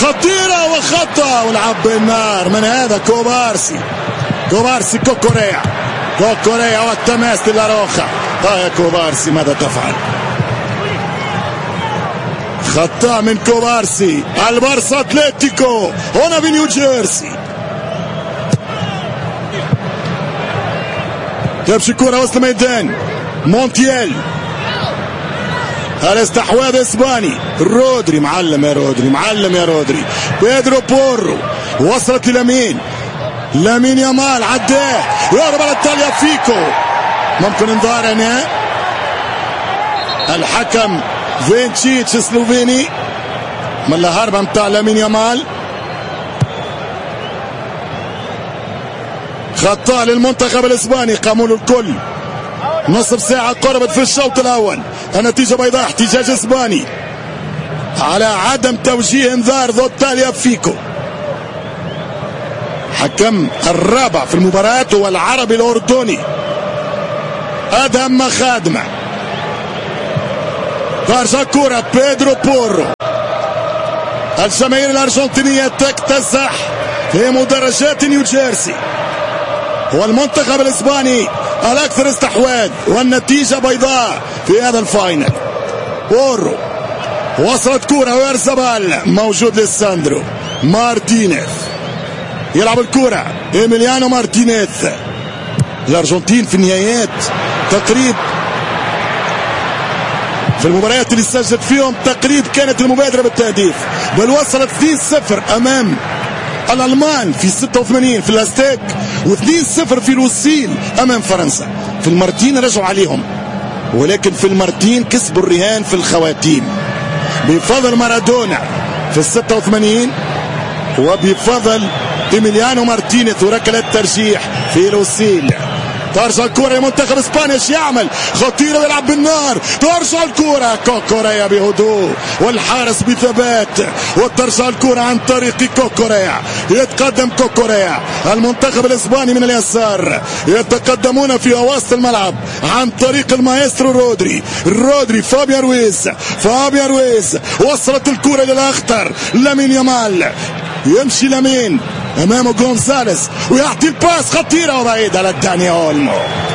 خطيرة وخطأ ولعب بالنار من هذا كوبارسي كوكوريا والتماس للاروخا. يا كوبارسي ماذا تفعل؟ خطأ من كوبارسي. البارسا اتلتيكو هنا في نيوجيرسي. تمشي كرة وسط الميدان. مونتيال الاستحواذ اسباني. رودري معلم يا رودري. بيدرو بورو وصلت لامين يامال عداه يهرب على ايطاليا فيكو. ممكن انذار هنا. الحكم فينتشيتش سلوفيني من الهربة متاع لامين يامال. خطأ للمنتخب الاسباني. قاموا له الكل. نصف ساعة قربت في الشوط الأول. النتيجة بيضاء. احتجاج اسباني على عدم توجيه انذار ضد تاليا فيكو. حكم الرابع في المباراة هو العربي الأردني أدهم خادمة. خارج كرة بيدرو بورو. الجماهير الأرجنتينية تكتسح في مدرجات نيوجيرسي. والمنتخب الإسباني الأكثر استحواذ والنتيجة بيضاء في هذا الفاينل. بورو وصلت كرة ويرزبال موجود لساندرو مارتينيز. يلعب الكرة إيميليانو مارتينيز. الأرجنتين في النهايات تقريب في المباريات اللي سجلت فيهم تقريب كانت المبادرة بالتهديف، بل وصلت 2-0 أمام الألمان في 86 في الأستيك، و2-0 في لوسيل أمام فرنسا. في المارتين رجعوا عليهم، ولكن في المارتين كسبوا الرهان في الخواتيم بفضل مارادونا في 86 وبفضل إيميليانو مارتينيز وركلة ترجيح في لوسيل. ترجع الكرة لمنتخب اسبانيا. يعمل خطيرة ويلعب بالنار. ترجع الكرة كوكوريا بهدوء والحارس بثبات، وترجع الكرة عن طريق كوكوريا. يتقدم كوكوريا. المنتخب الاسباني من اليسار يتقدمون في وسط الملعب عن طريق المايسترو رودري. فابيان رويز وصلت الكرة للاخطر لامين يامال. يمشي لامين امامه غونزاليز ويعطي الباس خطيره وبعيده لداني اولمو.